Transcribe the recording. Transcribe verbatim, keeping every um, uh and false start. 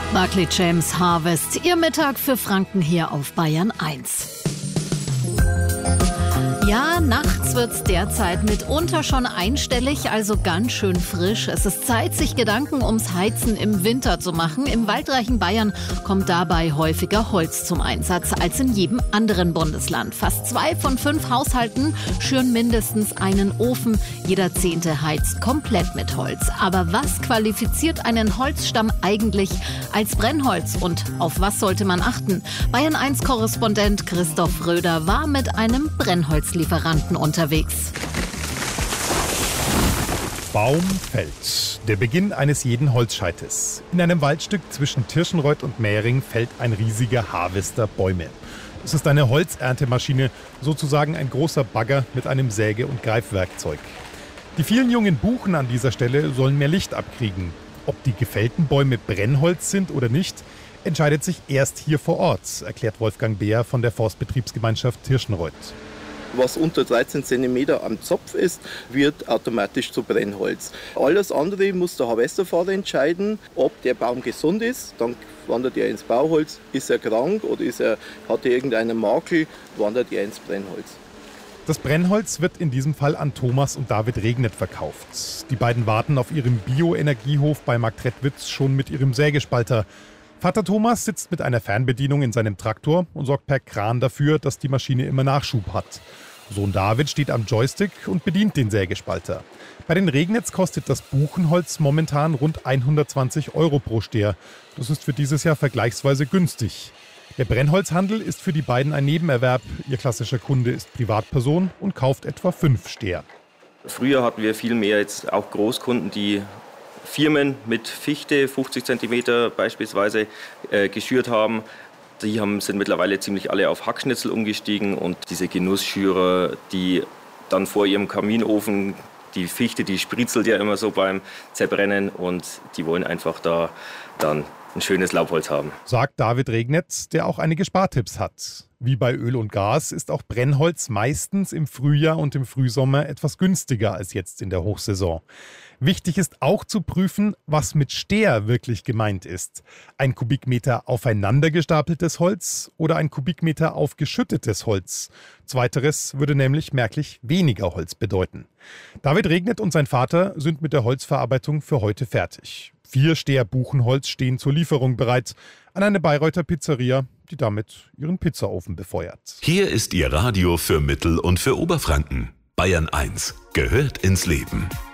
Barclay James Harvest, Ihr Mittag für Franken hier auf Bayern eins. Ja, nachts wird's derzeit mitunter schon einstellig, also ganz schön frisch. Es ist Zeit, sich Gedanken ums Heizen im Winter zu machen. Im waldreichen Bayern kommt dabei häufiger Holz zum Einsatz als in jedem anderen Bundesland. Fast zwei von fünf Haushalten schüren mindestens einen Ofen. Jeder Zehnte heizt komplett mit Holz. Aber was qualifiziert einen Holzstamm eigentlich als Brennholz und auf was sollte man achten? Bayern eins Korrespondent Christoph Röder war mit einem Brennholz Lieferanten unterwegs. Baum fällt. Der Beginn eines jeden Holzscheites. In einem Waldstück zwischen Tirschenreuth und Mähring fällt ein riesiger Harvester Bäume. Es ist eine Holzerntemaschine, sozusagen ein großer Bagger mit einem Säge- und Greifwerkzeug. Die vielen jungen Buchen an dieser Stelle sollen mehr Licht abkriegen. Ob die gefällten Bäume Brennholz sind oder nicht, entscheidet sich erst hier vor Ort, erklärt Wolfgang Beer von der Forstbetriebsgemeinschaft Tirschenreuth. Was unter dreizehn Zentimeter am Zopf ist, wird automatisch zu Brennholz. Alles andere muss der Harvesterfahrer entscheiden, ob der Baum gesund ist, dann wandert er ins Bauholz, ist er krank oder ist er, hat er irgendeinen Makel, wandert er ins Brennholz. Das Brennholz wird in diesem Fall an Thomas und David Regnet verkauft. Die beiden warten auf ihrem Bioenergiehof bei Marktredwitz schon mit ihrem Sägespalter. Vater Thomas sitzt mit einer Fernbedienung in seinem Traktor und sorgt per Kran dafür, dass die Maschine immer Nachschub hat. Sohn David steht am Joystick und bedient den Sägespalter. Bei den Regnitz kostet das Buchenholz momentan rund hundertzwanzig Euro pro Steher. Das ist für dieses Jahr vergleichsweise günstig. Der Brennholzhandel ist für die beiden ein Nebenerwerb. Ihr klassischer Kunde ist Privatperson und kauft etwa fünf Steher. Früher hatten wir viel mehr jetzt auch Großkunden, die Firmen mit Fichte, fünfzig Zentimeter beispielsweise, äh, geschürt haben. Die haben, sind mittlerweile ziemlich alle auf Hackschnitzel umgestiegen und diese Genussschürer, die dann vor ihrem Kaminofen, die Fichte, die spritzelt ja immer so beim Zerbrennen und die wollen einfach da dann ein schönes Laubholz haben. Sagt David Regnet, der auch einige Spartipps hat. Wie bei Öl und Gas ist auch Brennholz meistens im Frühjahr und im Frühsommer etwas günstiger als jetzt in der Hochsaison. Wichtig ist auch zu prüfen, was mit Steher wirklich gemeint ist. Ein Kubikmeter aufeinander gestapeltes Holz oder ein Kubikmeter aufgeschüttetes Holz. Zweiteres würde nämlich merklich weniger Holz bedeuten. David Regnet und sein Vater sind mit der Holzverarbeitung für heute fertig. Vier Steher Buchenholz stehen zur Lieferung bereit an eine Bayreuther Pizzeria, die damit ihren Pizzaofen befeuert. Hier ist Ihr Radio für Mittel- und für Oberfranken. Bayern eins gehört ins Leben.